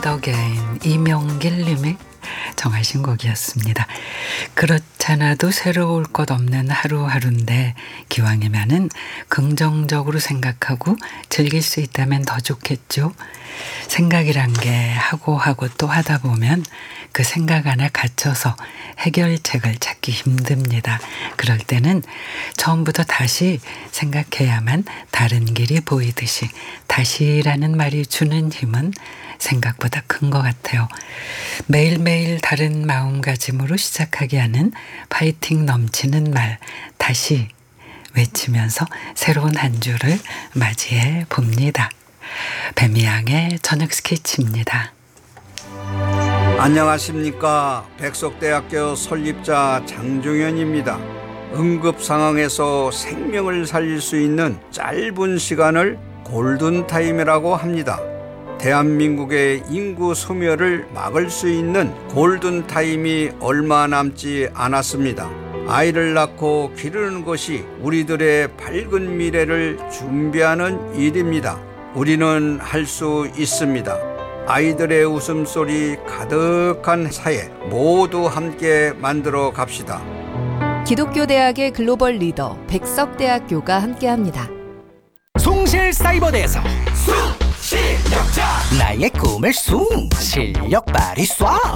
떡엔 이명길 님이 정하신 곡이었습니다. 그렇잖아도 새로울 것 없는 하루하루인데 기왕이면은 긍정적으로 생각하고 즐길 수 있다면 더 좋겠죠. 생각이란 게 하고 또 하다 보면 그 생각 안에 갇혀서 해결책을 찾기 힘듭니다. 그럴 때는 처음부터 다시 생각해야만 다른 길이 보이듯이 다시라는 말이 주는 힘은 생각보다 큰 것 같아요. 매일매일 다른 마음가짐으로 시작하게 하는 파이팅 넘치는 말 다시 외치면서 새로운 한 주를 맞이해 봅니다. 배미양의 저녁 스케치입니다. 안녕하십니까. 백석대학교 설립자 장종현입니다. 응급 상황에서 생명을 살릴 수 있는 짧은 시간을 골든타임이라고 합니다. 대한민국의 인구 소멸을 막을 수 있는 골든타임이 얼마 남지 않았습니다. 아이를 낳고 기르는 것이 우리들의 밝은 미래를 준비하는 일입니다. 우리는 할 수 있습니다. 아이들의 웃음소리 가득한 사회 모두 함께 만들어 갑시다. 기독교대학의 글로벌 리더 백석대학교가 함께합니다. 숭실사이버대에서 실력자 나의 꿈을 실력 발휘 쏴